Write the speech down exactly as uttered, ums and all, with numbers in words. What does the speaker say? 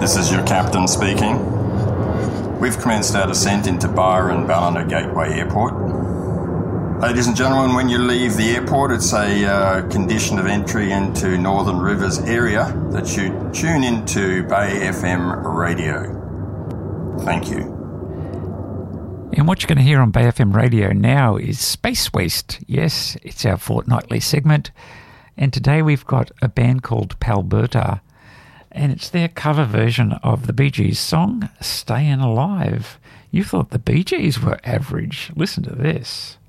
this is your captain speaking. We've commenced our descent into Byron Ballina Gateway Airport. Ladies and gentlemen, when you leave the airport, it's a uh, condition of entry into Northern Rivers area that you tune into Bay F M radio. Thank you. And what you're going to hear on Bay F M radio now is Space Waste. Yes, it's our fortnightly segment. And today we've got a band called Palberta, and it's their cover version of the Bee Gees song, Stayin' Alive. You thought the Bee Gees were average. Listen to this.